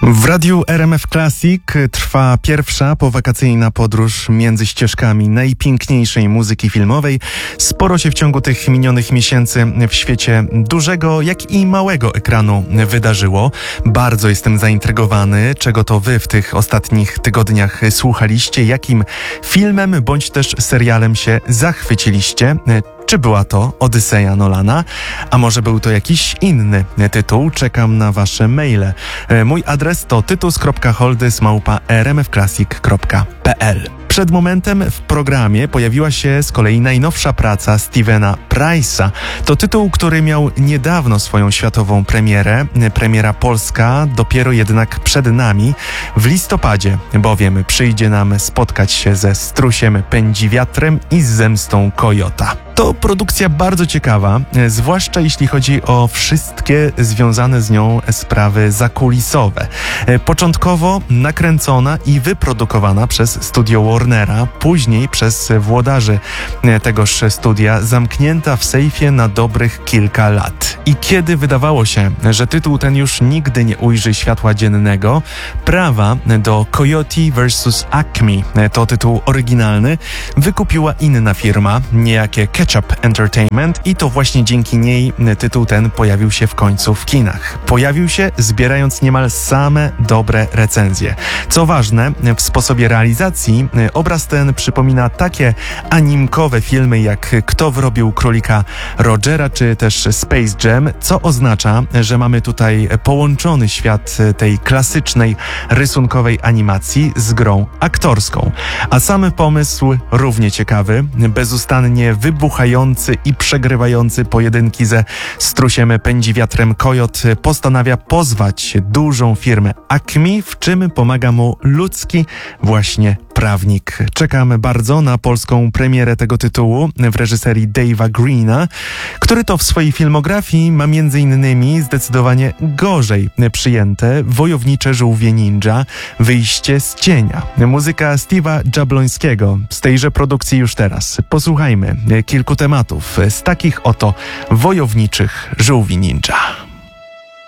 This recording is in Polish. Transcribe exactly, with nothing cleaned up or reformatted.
W radiu R M F Classic trwa pierwsza powakacyjna podróż między ścieżkami najpiękniejszej muzyki filmowej. Sporo się w ciągu tych minionych miesięcy w świecie dużego, jak i małego ekranu wydarzyło. Bardzo jestem zaintrygowany, czego to wy w tych ostatnich tygodniach słuchaliście, jakim filmem bądź też serialem się zachwyciliście. Czy była to Odyseja Nolana, a może był to jakiś inny tytuł? Czekam na wasze maile. Mój adres to tytus kropka holdys małpa r m f classic kropka p l. Przed momentem w programie pojawiła się z kolei najnowsza praca Stevena Price'a. To tytuł, który miał niedawno swoją światową premierę. Premiera polska dopiero jednak przed nami w listopadzie, bowiem przyjdzie nam spotkać się ze Strusiem Pędzi Wiatrem i z Zemstą Kojota. To produkcja bardzo ciekawa, zwłaszcza jeśli chodzi o wszystkie związane z nią sprawy zakulisowe. Początkowo nakręcona i wyprodukowana przez studio Warnera, później przez włodarzy tegoż studia, zamknięta w sejfie na dobrych kilka lat. I kiedy wydawało się, że tytuł ten już nigdy nie ujrzy światła dziennego, prawa do Coyote versus Acme, to tytuł oryginalny, wykupiła inna firma, niejakie Ketchup Entertainment, i to właśnie dzięki niej tytuł ten pojawił się w końcu w kinach. Pojawił się zbierając niemal same dobre recenzje. Co ważne, w sposobie realizacji obraz ten przypomina takie animkowe filmy jak Kto wrobił królika Rogera czy też Space Jam, co oznacza, że mamy tutaj połączony świat tej klasycznej rysunkowej animacji z grą aktorską. A sam pomysł równie ciekawy, bezustannie wybuchający i przegrywający pojedynki ze Strusiem Pędzi Wiatrem Kojot postanawia pozwać dużą firmę Acme, w czym pomaga mu ludzki właśnie prawnik. Czekamy bardzo na polską premierę tego tytułu w reżyserii Dave'a Greena, który to w swojej filmografii ma między innymi zdecydowanie gorzej przyjęte Wojownicze żółwie ninja, Wyjście z cienia. Muzyka Steve'a Jablońskiego z tejże produkcji już teraz. Posłuchajmy kilku tematów z takich oto Wojowniczych żółwi ninja.